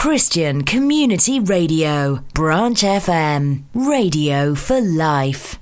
Christian Community Radio, Branch FM, radio for life.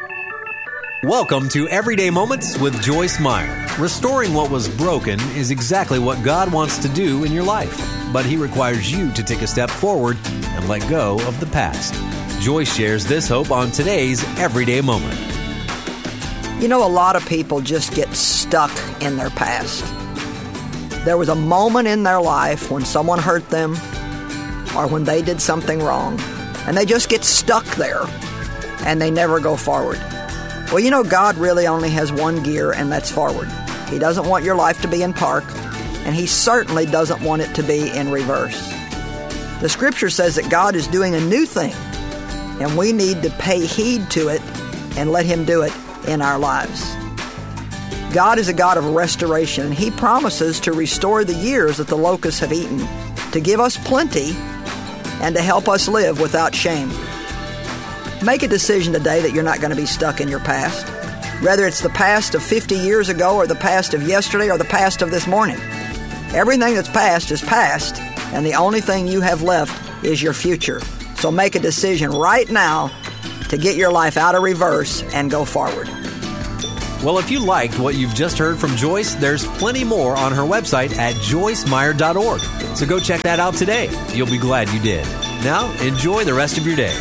Welcome to Everyday Moments with Joyce Meyer. Restoring what was broken is exactly what God wants to do in your life, but He requires you to take a step forward and let go of the past. Joyce shares this hope on today's Everyday Moment. You know, a lot of people just get stuck in their past. There was a moment in their life when someone hurt them or when they did something wrong, and they just get stuck there and they never go forward. Well, you know, God really only has one gear, and that's forward. He doesn't want your life to be in park, and He certainly doesn't want it to be in reverse. The Scripture says that God is doing a new thing, and we need to pay heed to it and let Him do it in our lives. God is a God of restoration, and He promises to restore the years that the locusts have eaten, to give us plenty, and to help us live without shame. Make a decision today that you're not going to be stuck in your past. Whether it's the past of 50 years ago or the past of yesterday or the past of this morning. Everything that's past is past, and the only thing you have left is your future. So make a decision right now to get your life out of reverse and go forward. Well, if you liked what you've just heard from Joyce, there's plenty more on her website at joycemeyer.org. So go check that out today. You'll be glad you did. Now, enjoy the rest of your day.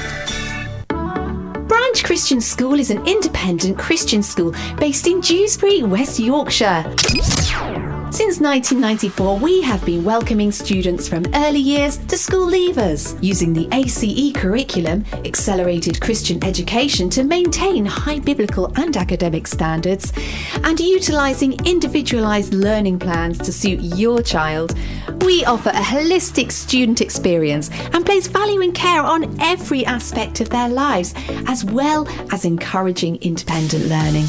Branch Christian School is an independent Christian school based in Dewsbury, West Yorkshire. Since 1994, we have been welcoming students from early years to school leavers, using the ACE curriculum, Accelerated Christian Education, to maintain high biblical and academic standards, and utilising individualised learning plans to suit your child. We offer a holistic student experience and place value and care on every aspect of their lives, as well as encouraging independent learning.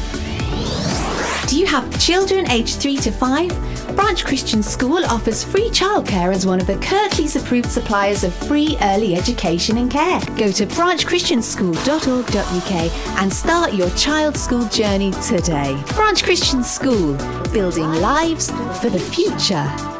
Do you have children aged 3 to 5? Branch Christian School offers free childcare as one of the Kirklees approved suppliers of free early education and care. Go to branchchristianschool.org.uk and start your child's school journey today. Branch Christian School, building lives for the future.